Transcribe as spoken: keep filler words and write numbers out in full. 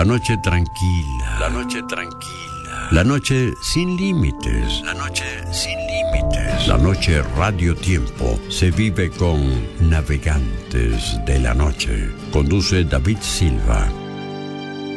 La noche tranquila. La noche tranquila. La noche sin límites. La noche sin límites. La noche Radio Tiempo se vive con Navegantes de la Noche. Conduce David Silva.